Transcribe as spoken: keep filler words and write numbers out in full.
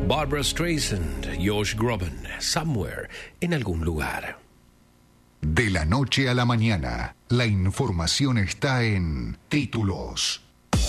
Barbra Streisand, Josh Groban, Somewhere, en algún lugar. De la noche a la mañana, la información está en Títulos.